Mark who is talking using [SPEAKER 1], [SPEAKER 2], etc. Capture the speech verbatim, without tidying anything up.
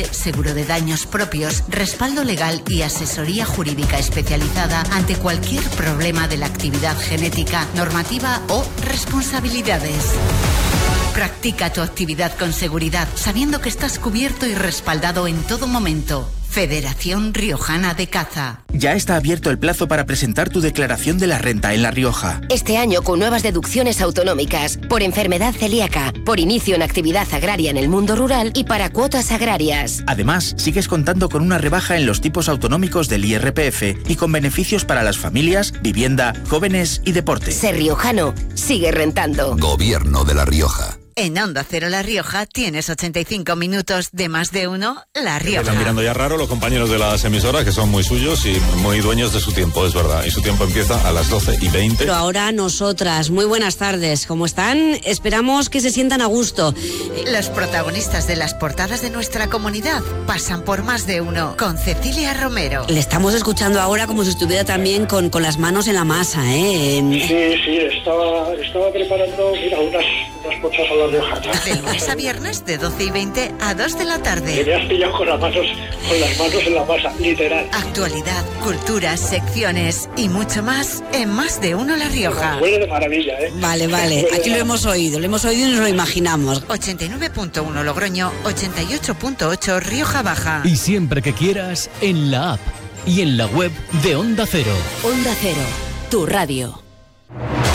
[SPEAKER 1] Seguro de daños propios, respaldo legal y asesoría jurídica especializada ante cualquier problema de la actividad genética, normativa o responsabilidades. Practica tu actividad con seguridad, sabiendo que estás cubierto y respaldado en todo momento. Federación Riojana de Caza.
[SPEAKER 2] Ya está abierto el plazo para presentar tu declaración de la renta en La Rioja.
[SPEAKER 3] Este año con nuevas deducciones autonómicas, por enfermedad celíaca, por inicio en actividad agraria en el mundo rural y para cuotas agrarias.
[SPEAKER 2] Además, sigues contando con una rebaja en los tipos autonómicos del I R P F y con beneficios para las familias, vivienda, jóvenes y deporte.
[SPEAKER 3] Ser riojano, sigue rentando.
[SPEAKER 4] Gobierno de La Rioja.
[SPEAKER 1] En Onda Cero La Rioja tienes ochenta y cinco minutos de más de uno La Rioja.
[SPEAKER 5] Están mirando ya raro los compañeros de las emisoras, que son muy suyos y muy dueños de su tiempo, es verdad. Y su tiempo empieza a las doce y veinte.
[SPEAKER 6] Pero ahora nosotras, muy buenas tardes. ¿Cómo están? Esperamos que se sientan a gusto.
[SPEAKER 1] Los protagonistas de las portadas de nuestra comunidad pasan por más de uno con Cecilia Romero.
[SPEAKER 6] Le estamos escuchando ahora como si estuviera también con, con las manos en la masa, ¿eh?
[SPEAKER 7] Sí, sí, estaba, estaba preparando, mira, unas, unas pochas a la riojana.
[SPEAKER 1] De lunes a viernes de doce y veinte a dos de la tarde.
[SPEAKER 7] Me has pillado con las manos, con las manos en la masa, literal.
[SPEAKER 1] Actualidad, cultura, secciones y mucho más en Más de Uno La Rioja.
[SPEAKER 7] Huele de maravilla, ¿eh?
[SPEAKER 6] Vale, vale, aquí lo hemos oído, lo hemos oído y nos lo imaginamos.
[SPEAKER 1] ochenta y nueve punto uno Logroño, ochenta y ocho punto ocho Rioja Baja.
[SPEAKER 8] Y siempre que quieras, en la app y en la web de Onda Cero.
[SPEAKER 3] Onda Cero, tu radio.